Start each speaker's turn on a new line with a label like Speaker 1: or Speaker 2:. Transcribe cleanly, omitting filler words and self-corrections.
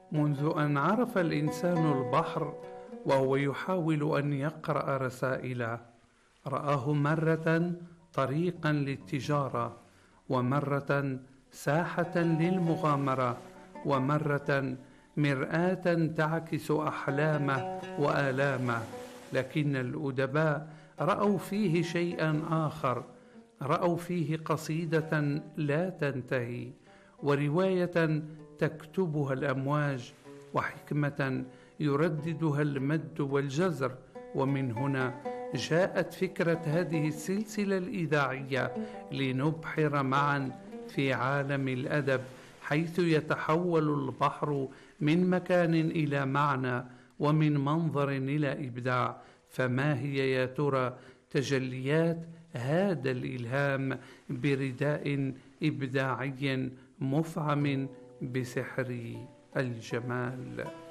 Speaker 1: منذ أن عرف الإنسان البحر وهو يحاول أن يقرأ رسائله، رآه مرة طريقا للتجارة، ومرة ساحة للمغامرة، ومرة مرآة تعكس أحلامه وآلامه. لكن الأدباء رأوا فيه شيئا آخر، رأوا فيه قصيدة لا تنتهي، ورواية تكتبها الأمواج، وحكمة يرددها المد والجزر. ومن هنا جاءت فكرة هذه السلسلة الإذاعية لنبحر معا في عالم الأدب، حيث يتحول البحر من مكان إلى معنى، ومن منظر إلى إبداع. فما هي يا ترى تجليات هذا الإلهام برداء إبداعي مفعم بسحر الجمال؟